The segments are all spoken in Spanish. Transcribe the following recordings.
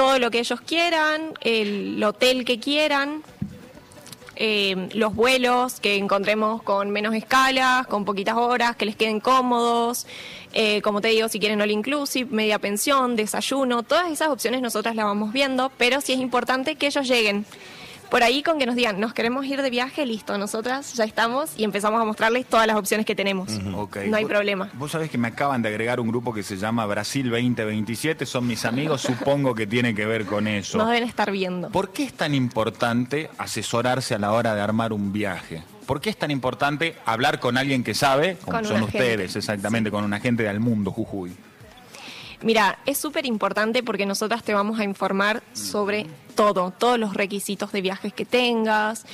todo lo que ellos quieran, el hotel que quieran, los vuelos que encontremos con menos escalas, con poquitas horas, que les queden cómodos, como te digo, si quieren all inclusive, media pensión, desayuno, todas esas opciones nosotras las vamos viendo, pero sí es importante que ellos lleguen. Por ahí con que nos digan, nos queremos ir de viaje, listo, nosotras ya estamos y empezamos a mostrarles todas las opciones que tenemos. Okay. No hay problema. Vos sabés que me acaban de agregar un grupo que se llama Brasil 2027, son mis amigos, supongo que tiene que ver con eso. Nos deben estar viendo. ¿Por qué es tan importante asesorarse a la hora de armar un viaje? ¿Por qué es tan importante hablar con alguien que sabe, como con son ustedes, agente. exactamente, sí, con un agente de Almundo Jujuy? Mira, es súper importante porque nosotras te vamos a informar sobre todo, todos los requisitos de viajes que tengas,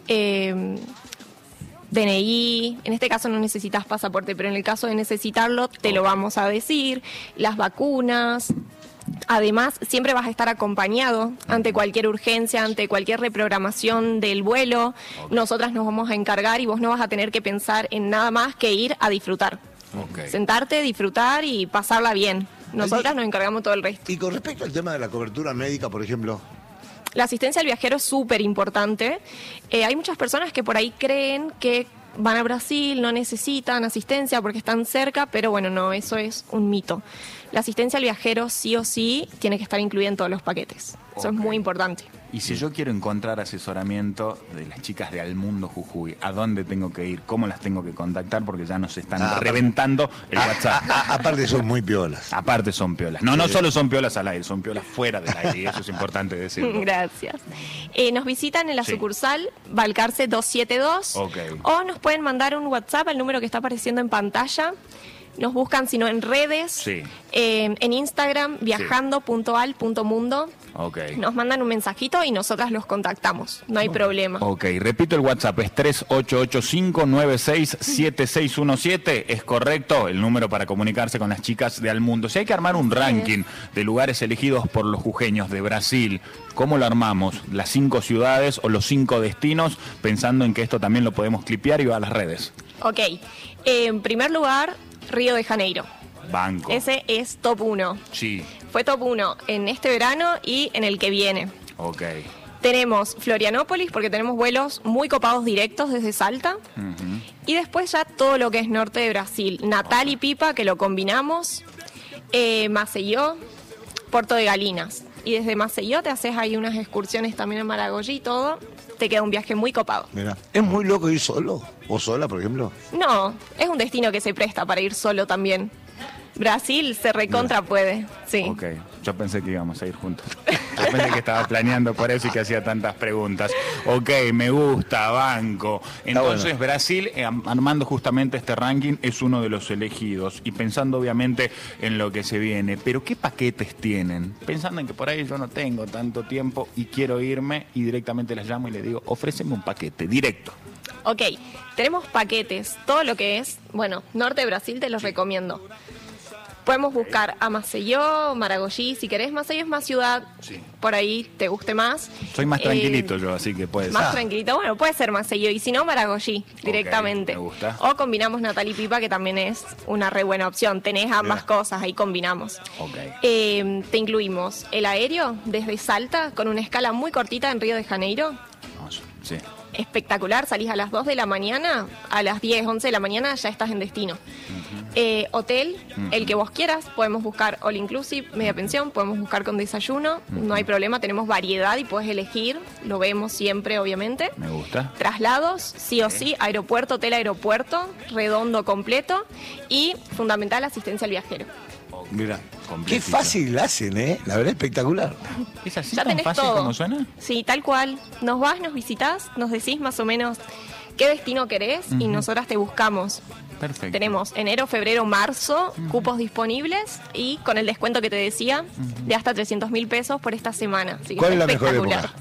DNI, en este caso no necesitas pasaporte, pero en el caso de necesitarlo te lo vamos a decir, las vacunas. Además, siempre vas a estar acompañado ante cualquier urgencia, ante cualquier reprogramación del vuelo. Nosotras nos vamos a encargar y vos no vas a tener que pensar en nada más que ir a disfrutar. Sentarte, disfrutar y pasarla bien. Nosotras nos encargamos todo el resto. Y con respecto al tema de la cobertura médica, por ejemplo. La asistencia al viajero es súper importante. Hay muchas personas que por ahí creen que van a Brasil, no necesitan asistencia porque están cerca, pero bueno, no, eso es un mito. La asistencia al viajero sí o sí tiene que estar incluida en todos los paquetes. Eso es muy importante. Y si yo quiero encontrar asesoramiento de las chicas de Almundo Jujuy, ¿a dónde tengo que ir? ¿Cómo las tengo que contactar? Porque ya nos están reventando el WhatsApp. Aparte son muy piolas. Aparte son piolas. No, no solo son piolas al aire, son piolas fuera del aire. Y eso es importante decirlo. Gracias. Nos visitan en la sucursal Balcarce 272. O nos pueden mandar un WhatsApp al número que está apareciendo en pantalla. Nos buscan, sino en redes, en Instagram, viajando.al.mundo. Nos mandan un mensajito y nosotras los contactamos. No hay problema. Repito, el WhatsApp es 3885-967617. Es correcto el número para comunicarse con las chicas de Almundo. Si hay que armar un ranking de lugares elegidos por los jujeños de Brasil, ¿cómo lo armamos? ¿Las 5 ciudades o los 5 destinos? Pensando en que esto también lo podemos clipear y va a las redes. En primer lugar, Río de Janeiro. Banco. Ese es top 1. Sí. Fue top 1 en este verano y en el que viene. Tenemos Florianópolis porque tenemos vuelos muy copados directos desde Salta. Y después ya todo lo que es norte de Brasil. Natal y Pipa, que lo combinamos. Maceió, Puerto de Galinas. Y desde Maceió te haces ahí unas excursiones también en Maragogi y todo. Te queda un viaje muy copado. Mira, ¿es muy loco ir solo? ¿O sola, por ejemplo? No, es un destino que se presta para ir solo también. Brasil se recontra puede, sí. Yo pensé que íbamos a ir juntos. Yo pensé que estaba planeando por eso y que hacía tantas preguntas. Me gusta, banco. Entonces, Brasil, armando justamente este ranking, es uno de los elegidos. Y pensando obviamente en lo que se viene. Pero ¿qué paquetes tienen? Pensando en que por ahí yo no tengo tanto tiempo y quiero irme y directamente las llamo y le digo, ofréceme un paquete, directo. Tenemos paquetes, todo lo que es, norte de Brasil te los recomiendo. Podemos buscar a Maceió, Maragogi, si querés. Maceió es más ciudad, por ahí te guste más. Soy más tranquilito yo, así que puede ser. Más tranquilito, puede ser Maceió, y si no, Maragogi, directamente. Me gusta. O combinamos Natal y Pipa, que también es una re buena opción. Tenés ambas cosas, ahí combinamos. Te incluimos el aéreo desde Salta, con una escala muy cortita en Río de Janeiro. Espectacular, salís a las 2 de la mañana, a las 10, 11 de la mañana ya estás en destino. Hotel, el que vos quieras, podemos buscar all inclusive, media pensión, podemos buscar con desayuno, no hay problema, tenemos variedad y puedes elegir, lo vemos siempre obviamente. Me gusta. Traslados, sí o sí, aeropuerto, hotel, aeropuerto, redondo completo y fundamental asistencia al viajero. Mira, qué fácil la hacen, la verdad espectacular. ¿Es así ya tan tenés fácil todo. como suena? Sí, tal cual. Nos vas, nos visitas, nos decís más o menos qué destino querés y nosotras te buscamos. Perfecto. Tenemos enero, febrero, marzo, cupos disponibles y con el descuento que te decía de hasta 300.000 pesos por esta semana. Así que ¿Cuál es la mejor espectacular. época?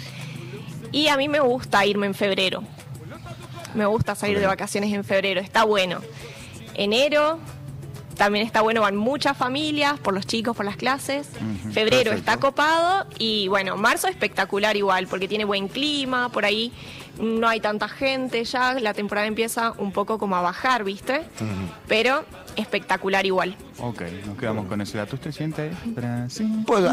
Y a mí me gusta irme en febrero. Me gusta salir de vacaciones en febrero, está bueno. Enero también está bueno, van muchas familias, por los chicos, por las clases. Febrero está copado y marzo espectacular igual, porque tiene buen clima, por ahí no hay tanta gente ya, la temporada empieza un poco como a bajar, ¿viste? Pero espectacular igual. Nos quedamos con ese dato. ¿Usted siente Brasil? Pues